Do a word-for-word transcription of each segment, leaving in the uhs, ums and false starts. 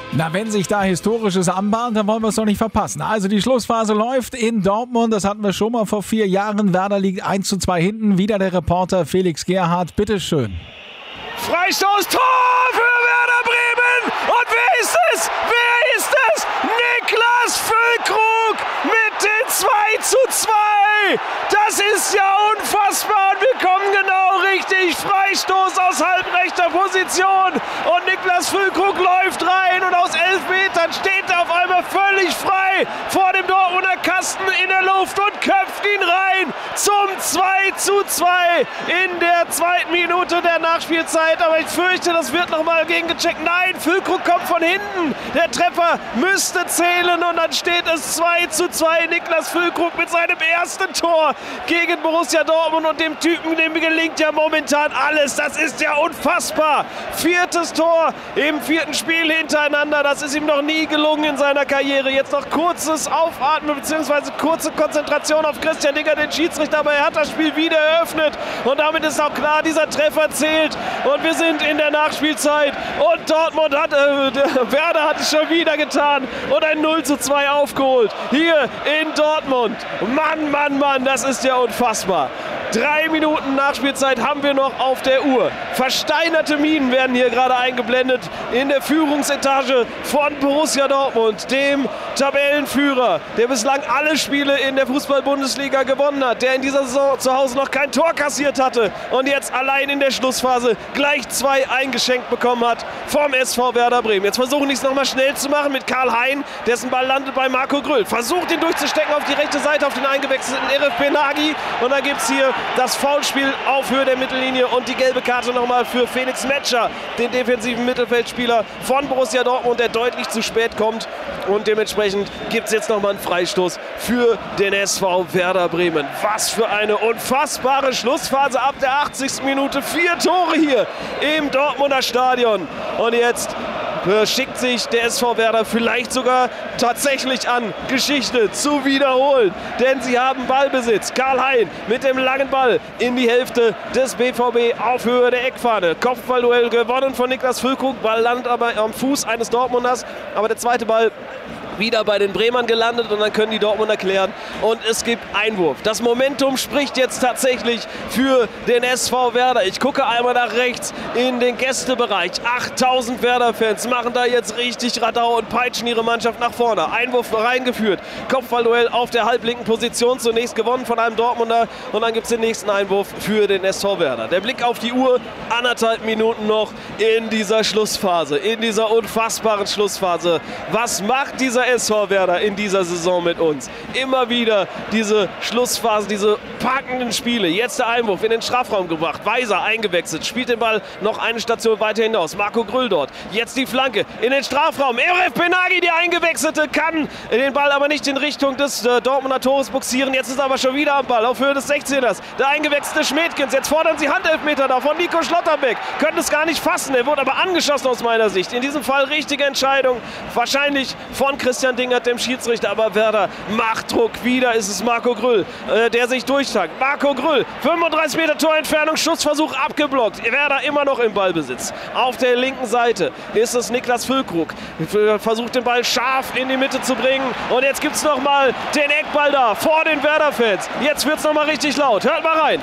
Na, wenn sich da Historisches anbahnt, dann wollen wir es doch nicht verpassen. Also die Schlussphase läuft in Dortmund. Das hatten wir schon mal vor vier Jahren. Werder liegt eins zu zwei hinten. Wieder der Reporter Felix Gerhardt. Bitteschön. Freistoß, Tor für Werder Bremen. Und wer ist es? Wer ist es? Niklas Füllkrug mit den zwei zu zwei. Das ist ja unfassbar. Und wir kommen genau richtig. Freistoß aus halbrechter Position. Und Niklas Füllkrug läuft rein. Und aus elf Metern steht er auf einmal völlig frei vor dem Dortmunder Kasten in der Luft und köpft ihn rein zum zwei zu zwei in der zweiten Minute der Nachspielzeit. Aber ich fürchte, das wird nochmal gegengecheckt. Nein, Füllkrug kommt von hinten. Der Treffer müsste zählen und dann steht es zwei zu zwei. Niklas Füllkrug mit seinem ersten Tor gegen Borussia Dortmund und dem Typen, dem gelingt ja momentan alles. Das ist ja unfassbar. Viertes Tor im vierten Spiel hintereinander. Das ist ihm noch nie gelungen in seiner Karriere. Jetzt noch kurzes Aufatmen bzw. kurze Konzentration auf Christian Dinger, den Schiedsrichter, aber er hat das Spiel wieder eröffnet und damit ist auch klar, dieser Treffer zählt und wir sind in der Nachspielzeit und Dortmund hat, äh, Werder hat es schon wieder getan und ein null zu zwei aufgeholt hier in Dortmund. Mann, Mann, Mann, das ist ja unfassbar. Drei Minuten Nachspielzeit haben wir noch auf der Uhr. Versteinerte Minen werden hier gerade eingeblendet in der Führungsetage von Borussia Dortmund, dem Tabellenführer, der bislang alle Spiele in der Fußball-Bundesliga gewonnen hat, der in dieser Saison zu Hause noch kein Tor kassiert hatte und jetzt allein in der Schlussphase gleich zwei eingeschenkt bekommen hat vom S V Werder Bremen. Jetzt versuchen die es nochmal schnell zu machen mit Karl Hein, dessen Ball landet bei Marco Grüll. Versucht ihn durchzustecken auf die rechte Seite, auf den eingewechselten Erif Benagi und dann gibt es hier das Foulspiel auf Höhe der Mittellinie und die gelbe Karte nochmal für Felix Metscher, den defensiven Mittelfeldspieler von Borussia Dortmund, der deutlich zu spät kommt und dementsprechend gibt es jetzt nochmal einen Freistoß für den S V Werder Bremen. Was für eine unfassbare Schlussphase ab der achtzigsten Minute. Vier Tore hier im Dortmunder Stadion und jetzt schickt sich der S V Werder vielleicht sogar tatsächlich an, Geschichte zu wiederholen. Denn sie haben Ballbesitz. Karl Hein mit dem langen Ball in die Hälfte des B V B auf Höhe der Eckfahne. Kopfballduell gewonnen von Niklas Füllkrug. Ball landet aber am Fuß eines Dortmunders. Aber der zweite Ball wieder bei den Bremern gelandet und dann können die Dortmunder klären und es gibt Einwurf. Das Momentum spricht jetzt tatsächlich für den S V Werder. Ich gucke einmal nach rechts in den Gästebereich. achttausend Werder-Fans machen da jetzt richtig Radau und peitschen ihre Mannschaft nach vorne. Einwurf reingeführt. Kopfballduell auf der halblinken Position. Zunächst gewonnen von einem Dortmunder und dann gibt es den nächsten Einwurf für den S V Werder. Der Blick auf die Uhr, anderthalb Minuten noch in dieser Schlussphase, in dieser unfassbaren Schlussphase. Was macht dieser S V Werder in dieser Saison mit uns? Immer wieder diese Schlussphase, diese packenden Spiele. Jetzt der Einwurf in den Strafraum gebracht. Weiser eingewechselt, spielt den Ball noch eine Station weiter hinaus. Marco Grüll dort. Jetzt die Flanke in den Strafraum. Erif Benagi, die Eingewechselte, kann den Ball aber nicht in Richtung des äh, Dortmunder Tores buxieren. Jetzt ist er aber schon wieder am Ball auf Höhe des sechzehners. Der eingewechselte Schmedkens. Jetzt fordern sie Handelfmeter da von Nico Schlotterbeck. Können es gar nicht fassen. Er wurde aber angeschossen aus meiner Sicht. In diesem Fall richtige Entscheidung. Wahrscheinlich von Christian Dingert, dem Schiedsrichter, aber Werder macht Druck. Wieder ist es Marco Grüll, äh, der sich durchtagt. Marco Grüll, fünfunddreißig Meter Torentfernung, Schussversuch abgeblockt. Werder immer noch im Ballbesitz. Auf der linken Seite ist es Niklas Füllkrug. Versucht den Ball scharf in die Mitte zu bringen. Und jetzt gibt es nochmal den Eckball da vor den Werder-Fans. Jetzt wird es nochmal richtig laut. Hört mal rein.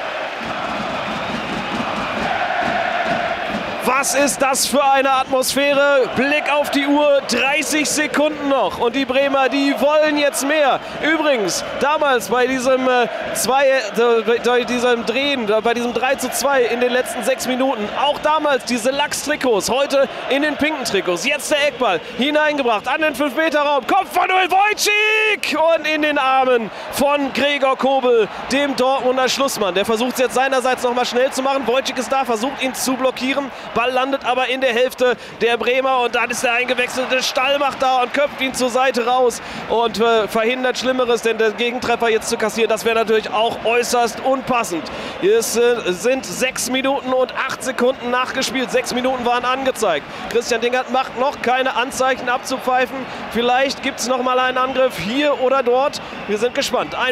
Was ist das für eine Atmosphäre? Blick auf die Uhr, dreißig Sekunden noch. Und die Bremer, die wollen jetzt mehr. Übrigens, damals bei diesem, äh, zwei, äh, bei diesem Drehen, bei diesem drei zu zwei in den letzten sechs Minuten, auch damals diese Lachs-Trikots, heute in den pinken Trikots. Jetzt der Eckball hineingebracht an den fünf Meter Raum. Kopfball Wojcik und in den Armen von Gregor Kobel, dem Dortmunder Schlussmann. Der versucht es jetzt seinerseits noch mal schnell zu machen. Wojcik ist da, versucht ihn zu blockieren. Ball landet aber in der Hälfte der Bremer und dann ist der eingewechselte Stallmacht da und köpft ihn zur Seite raus und äh, verhindert Schlimmeres, denn der Gegentreffer jetzt zu kassieren, das wäre natürlich auch äußerst unpassend. Es äh, sind sechs Minuten und acht Sekunden nachgespielt. Sechs Minuten waren angezeigt. Christian Dingert macht noch keine Anzeichen abzupfeifen. Vielleicht gibt es noch mal einen Angriff hier oder dort. Wir sind gespannt. Ein